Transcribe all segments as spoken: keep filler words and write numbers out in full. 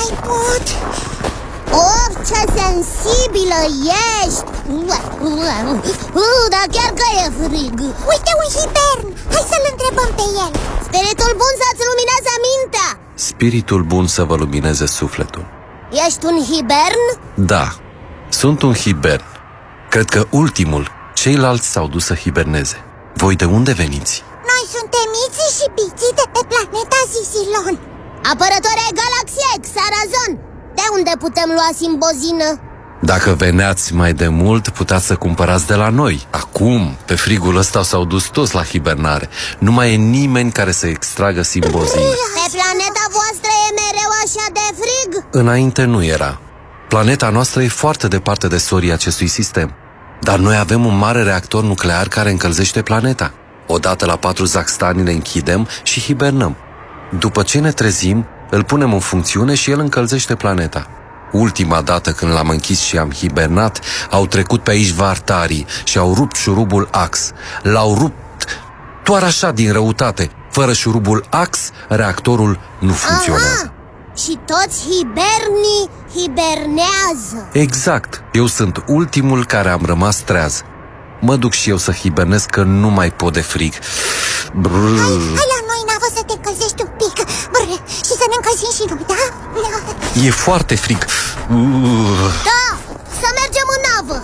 mai pot. Of, ce sensibilă ești! Uh, dar chiar că e frig. Uite un hibern, hai să-l întrebăm pe el. Spiritul bun să-ți lumineze mintea. Spiritul bun să vă lumineze sufletul. Ești un hibern? Da, sunt un hibern. Cred că ultimul. Ceilalți s-au dus să hiberneze. Voi de unde veniți? Noi suntem Iții și Biții de pe planeta Zisilon. Apărători ai galaxiei, Xarazon. De unde putem lua simbozină? Dacă veneați mai de mult, puteați să cumpărați de la noi. Acum, pe frigul ăsta s-au dus toți la hibernare. Nu mai e nimeni care să extragă simbozină. Pe planeta voastră e mereu așa de frig? Înainte nu era. Planeta noastră e foarte departe de sorii acestui sistem. Dar noi avem un mare reactor nuclear care încălzește planeta. Odată la patru zaxtani ne închidem și hibernăm. După ce ne trezim, îl punem în funcțiune și el încălzește planeta. Ultima dată când l-am închis și am hibernat, au trecut pe aici vartarii și au rupt șurubul Ax. L-au rupt doar așa din răutate. Fără șurubul Ax, reactorul nu funcționează. Aha! Și toți hibernii hibernează. Exact. Eu sunt ultimul care am rămas treaz. Mă duc și eu să hibernez că nu mai pot de frig. Brrr. Hai, hai la noi, Navă, să te încălzești un pic. Brr, și să ne încălzim și noi, da? E foarte frig. Da, să mergem în navă.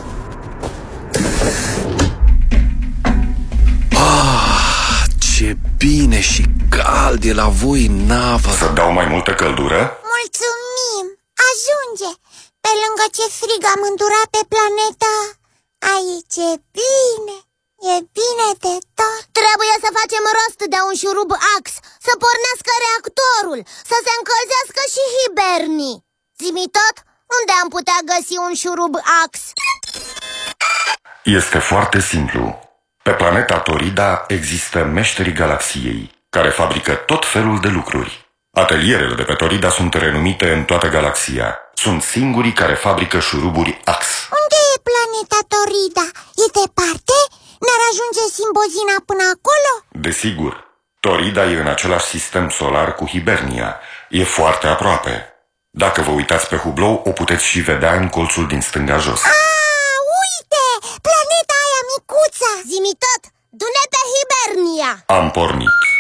Ah, ce bine și cald e la voi în navă. Să dau mai multă căldură? Mulțumim, ajunge. Pe lângă ce frig am îndurat pe planeta, aici e bine, e bine de tot. Trebuie să facem rost de un șurub Ax, să pornească reactorul, să se încălzească și hibernii. Zi-mi tot, unde am putea găsi un șurub Ax? Este foarte simplu. Pe planeta Torida există meșterii galaxiei, care fabrică tot felul de lucruri. Atelierele de pe Torida sunt renumite în toată galaxia. Sunt singurii care fabrică șuruburi Ax. Unde e planeta Torida? E departe? Ne-ar ajunge simbozina până acolo? Desigur, Torida e în același sistem solar cu Hibernia. E foarte aproape. Dacă vă uitați pe hublou, o puteți și vedea în colțul din stânga jos. Ah, uite! Planeta aia micuță! Zi-mi tot, du-ne pe Hibernia. Am pornit.